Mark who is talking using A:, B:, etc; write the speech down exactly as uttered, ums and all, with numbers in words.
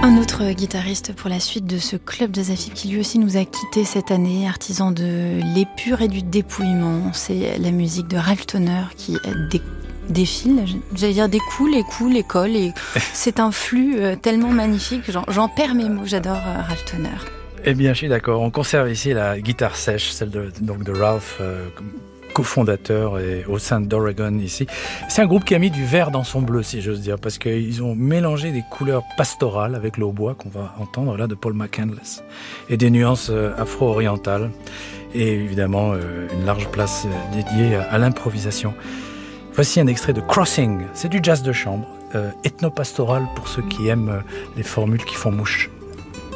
A: Un autre guitariste pour la suite de ce club Jazz Afib qui lui aussi nous a quittés cette année, artisan de l'épure et du dépouillement. C'est la musique de Ralph Towner qui dé- défile, j'allais dire découle, écoule, école. Et c'est un flux tellement magnifique, j'en, j'en perds mes mots, j'adore Ralph Towner.
B: Eh bien, je suis d'accord. On conserve ici la guitare sèche, celle de, donc de Ralph, euh, cofondateur et au sein d'Oregon ici. C'est un groupe qui a mis du vert dans son bleu, si j'ose dire, parce qu'ils ont mélangé des couleurs pastorales avec le hautbois qu'on va entendre là de Paul McCandless et des nuances euh, afro-orientales et évidemment euh, une large place euh, dédiée à, à l'improvisation. Voici un extrait de Crossing. C'est du jazz de chambre, euh, ethno-pastoral pour ceux qui aiment euh, les formules qui font mouche.